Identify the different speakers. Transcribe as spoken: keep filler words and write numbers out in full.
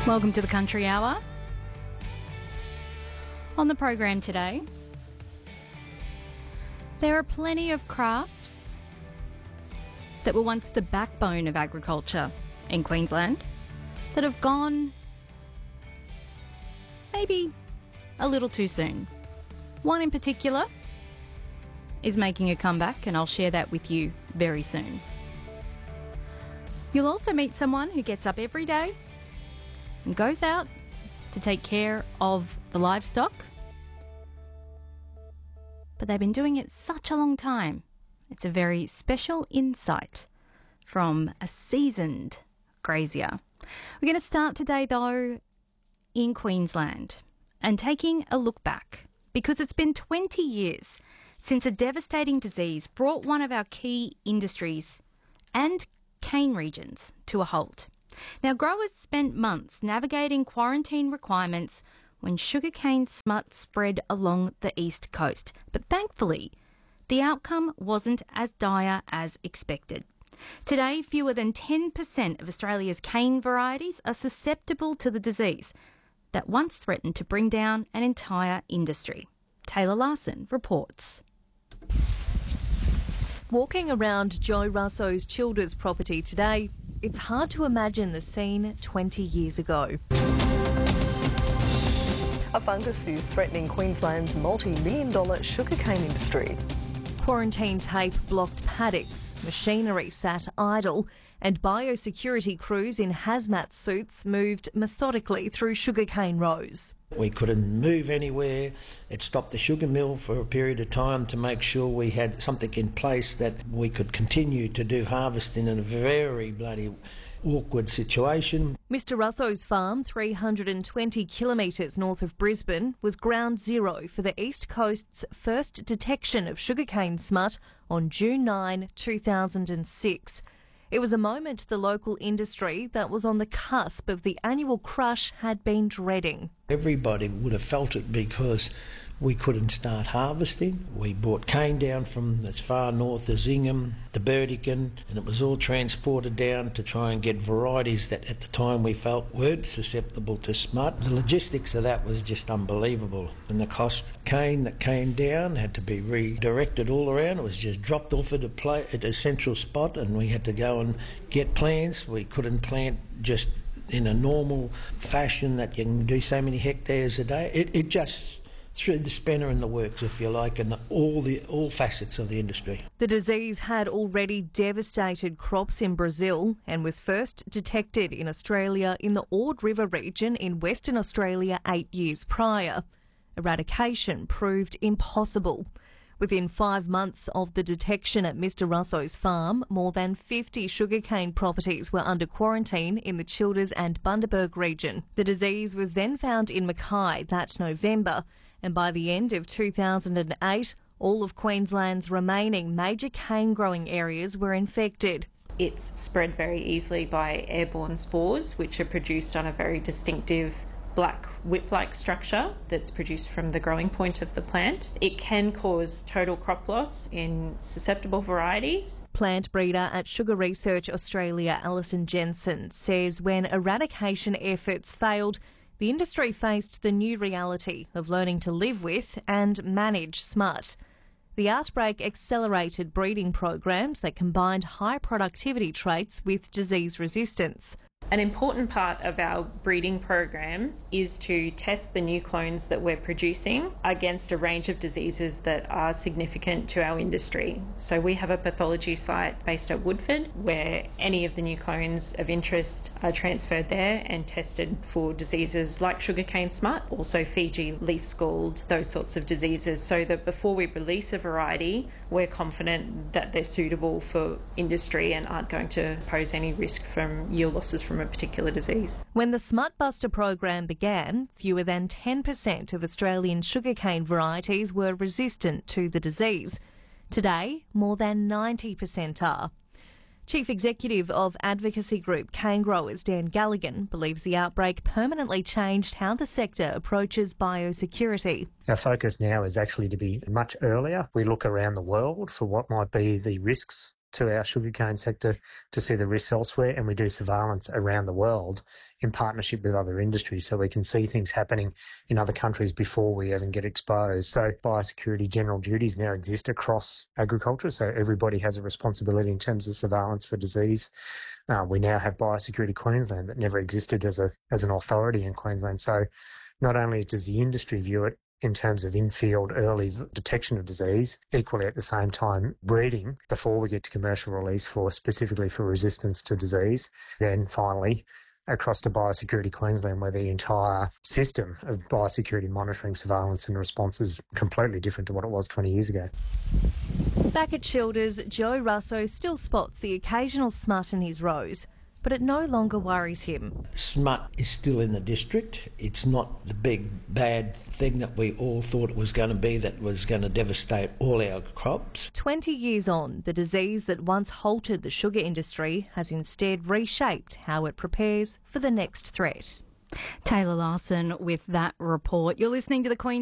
Speaker 1: Welcome to the Country Hour. On the program today, there are plenty of crafts that were once the backbone of agriculture in Queensland that have gone maybe a little too soon. One in particular is making a comeback, and I'll share that with you very soon. You'll also meet someone who gets up every day and goes out to take care of the livestock, but they've been doing it such a long time. It's a very special insight from a seasoned grazier. We're going to start today, though, in Queensland and taking a look back, because it's been twenty years since a devastating disease brought one of our key industries and cane regions to a halt. Now, growers spent months navigating quarantine requirements when sugarcane smut spread along the east coast, but thankfully, the outcome wasn't as dire as expected. Today, fewer than ten percent of Australia's cane varieties are susceptible to the disease that once threatened to bring down an entire industry. Taylor Larson reports.
Speaker 2: Walking around Joe Russo's Childers property today, it's hard to imagine the scene twenty years ago.
Speaker 3: A fungus is threatening Queensland's multi-million dollar sugarcane industry.
Speaker 2: Quarantine tape blocked paddocks, machinery sat idle, and biosecurity crews in hazmat suits moved methodically through sugarcane rows.
Speaker 4: We couldn't move anywhere. It stopped the sugar mill for a period of time to make sure we had something in place that we could continue to do harvesting in a very bloody awkward situation.
Speaker 2: Mister Russo's farm, three hundred twenty kilometres north of Brisbane, was ground zero for the East Coast's first detection of sugarcane smut on June ninth, two thousand six. It was a moment the local industry that was on the cusp of the annual crush had been dreading.
Speaker 4: Everybody would have felt it because we couldn't start harvesting. We brought cane down from as far north as Ingham, the Burdekin, and it was all transported down to try and get varieties that at the time we felt weren't susceptible to smut. The logistics of that was just unbelievable, and the cost of cane that came down had to be redirected all around. It was just dropped off at a, play, at a central spot, and we had to go and get plants. We couldn't plant just in a normal fashion that you can do so many hectares a day. It, it just threw the spanner in the works, if you like, and all the all facets of the industry.
Speaker 2: The disease had already devastated crops in Brazil and was first detected in Australia in the Ord River region in Western Australia eight years prior. Eradication proved impossible. Within five months of the detection at Mister Russo's farm, more than fifty sugarcane properties were under quarantine in the Childers and Bundaberg region. The disease was then found in Mackay that November, and by the end of two thousand eight, all of Queensland's remaining major cane growing areas were infected.
Speaker 5: It's spread very easily by airborne spores, which are produced on a very distinctive black whip-like structure that's produced from the growing point of the plant. It can cause total crop loss in susceptible varieties.
Speaker 2: Plant breeder at Sugar Research Australia, Alison Jensen, says when eradication efforts failed, the industry faced the new reality of learning to live with and manage smut. The outbreak accelerated breeding programs that combined high productivity traits with disease resistance.
Speaker 5: An important part of our breeding program is to test the new clones that we're producing against a range of diseases that are significant to our industry. So we have a pathology site based at Woodford where any of the new clones of interest are transferred there and tested for diseases like sugarcane smut, also Fiji, leaf scald, those sorts of diseases, so that before we release a variety, we're confident that they're suitable for industry and aren't going to pose any risk from yield losses from a particular disease.
Speaker 2: When the Smut Buster program began, fewer than ten percent of Australian sugarcane varieties were resistant to the disease. Today, more than ninety percent are. Chief Executive of advocacy group Cane Growers, Dan Galligan, believes the outbreak permanently changed how the sector approaches biosecurity.
Speaker 6: Our focus now is actually to be much earlier. We look around the world for what might be the risks to our sugarcane sector to see the risks elsewhere, and we do surveillance around the world in partnership with other industries so we can see things happening in other countries before we even get exposed. So biosecurity general duties now exist across agriculture, so everybody has a responsibility in terms of surveillance for disease. Uh, we now have Biosecurity Queensland that never existed as a as an authority in Queensland. So not only does the industry view it in terms of in-field early detection of disease, equally at the same time breeding before we get to commercial release for specifically for resistance to disease. Then finally, across to Biosecurity Queensland, where the entire system of biosecurity monitoring, surveillance and response is completely different to what it was twenty years ago.
Speaker 2: Back at Childers, Joe Russo still spots the occasional smut in his rows, but it no longer worries him.
Speaker 4: Smut is still in the district. It's not the big bad thing that we all thought it was going to be, that was going to devastate all our crops.
Speaker 2: Twenty years on, the disease that once halted the sugar industry has instead reshaped how it prepares for the next threat.
Speaker 1: Taylor Larson with that report. You're listening to the Queen